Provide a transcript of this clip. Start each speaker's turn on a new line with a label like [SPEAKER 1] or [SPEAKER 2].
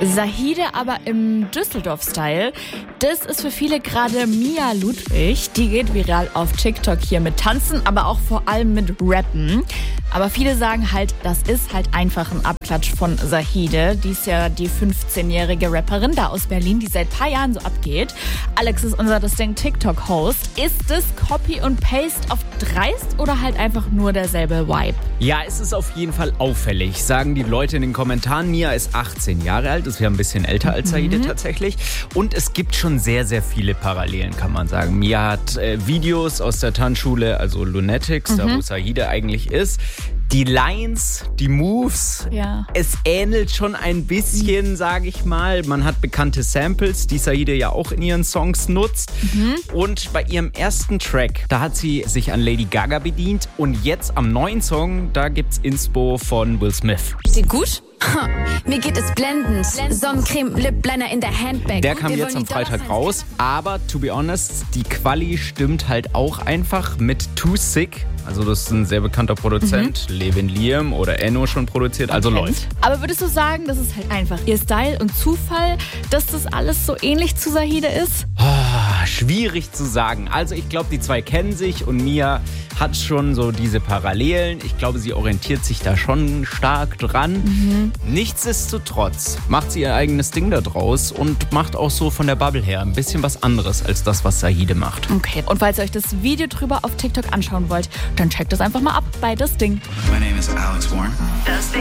[SPEAKER 1] Zahide aber im Düsseldorf-Style. Das ist für viele gerade Mia Ludwig. Die geht viral auf TikTok hier mit Tanzen, aber auch vor allem mit Rappen. Aber viele sagen halt, das ist halt einfach ein Abklatsch von Zahide. Die ist ja die 15-jährige Rapperin da aus Berlin, die seit ein paar Jahren so abgeht. Alex ist unser TikTok-Host. Ist das Copy und Paste auf dreist oder halt einfach nur derselbe Vibe?
[SPEAKER 2] Ja, es ist auf jeden Fall auffällig, sagen die Leute in den Kommentaren. Mia ist 18 Jahre alt, ist ja ein bisschen älter als Zahide tatsächlich. Und es gibt schon sehr, sehr viele Parallelen, kann man sagen. Mia hat Videos aus der Tanzschule, also Lunatics, da wo Zahide eigentlich ist. Die Lines, die Moves, es ähnelt schon ein bisschen, sage ich mal. Man hat bekannte Samples, die Zahide ja auch in ihren Songs nutzt. Und bei ihrem ersten Track, da hat sie sich an Lady Gaga bedient. Und jetzt am neuen Song, da gibt's Inspo von Will Smith.
[SPEAKER 3] Sieht gut? Mir geht es blendend. Sonnencreme, Lip-Liner in der Handbag.
[SPEAKER 2] Der kam jetzt am Freitag raus. Aber to be honest, die Quali stimmt halt auch einfach mit Too Sick. Also das ist ein sehr bekannter Produzent, Levin Liam oder Enno schon produziert, also läuft.
[SPEAKER 1] Aber würdest du sagen, das ist halt einfach ihr Style und Zufall, dass das alles so ähnlich zu Zahide ist?
[SPEAKER 2] Schwierig zu sagen. Also ich glaube, die zwei kennen sich und Mia hat schon so diese Parallelen. Ich glaube, sie orientiert sich da schon stark dran. Nichtsdestotrotz macht sie ihr eigenes Ding da draus und macht auch so von der Bubble her ein bisschen was anderes als das, was Zahide macht.
[SPEAKER 1] Okay, und falls ihr euch das Video drüber auf TikTok anschauen wollt, dann checkt das einfach mal ab bei Das Ding.
[SPEAKER 4] My name is Alex Warren.
[SPEAKER 5] Das Ding.